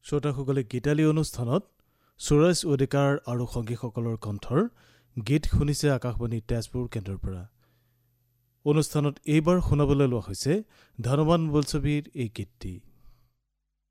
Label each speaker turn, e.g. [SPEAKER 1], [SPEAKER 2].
[SPEAKER 1] শ্ৰোতাসকলে গীতালি অনুষ্ঠানত সুৰেশ অধিকাৰ আৰু সংগীসকলৰ কণ্ঠৰ গীত শুনিছে আকাশবাণী তেজপুৰ কেন্দ্ৰৰ পৰা। অনুষ্ঠানত এইবাৰ শুনাবলৈ লোৱা হৈছে ধনৱান বোলছবিৰ এই গীতটি।